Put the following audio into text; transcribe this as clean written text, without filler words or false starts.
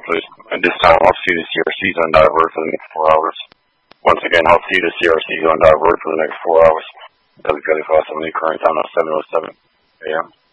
please. And this time I'll see the CRCs on divert for the next 4 hours. Once again, I'll see the CRCs on divert for the next 4 hours. Delhi Valley 570 current time at 7:07 a.m.